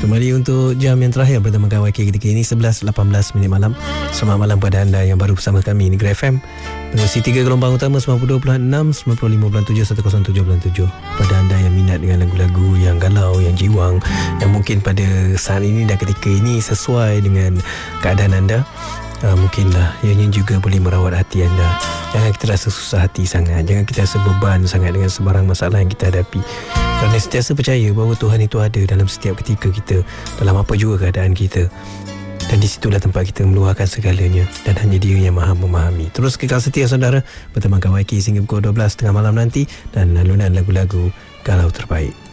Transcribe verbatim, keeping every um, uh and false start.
Kembali untuk jam yang terakhir bersama Y K ketika ini sebelas lapan belas minit malam. Selamat malam pada anda yang baru bersama kami Negeri F M. Mengisi tiga gelombang utama sembilan puluh dua perpuluhan enam, sembilan puluh lima perpuluhan tujuh, seratus tujuh perpuluhan tujuh. Pada anda yang minat dengan lagu-lagu yang galau, yang jiwang, yang mungkin pada saat ini dan ketika ini sesuai dengan keadaan anda, Uh, mungkinlah ianya juga boleh merawat hati anda. Jangan kita rasa susah hati sangat, jangan kita rasa beban sangat dengan sebarang masalah yang kita hadapi, kerana sentiasa percaya bahawa Tuhan itu ada dalam setiap ketika kita, dalam apa juga keadaan kita. Dan di situlah tempat kita meluahkan segalanya, dan hanya Dia yang maha memahami. Terus kekal setia saudara bertemankan Y K hingga pukul dua belas tengah malam nanti, dan alunan lagu-lagu galau terbaik.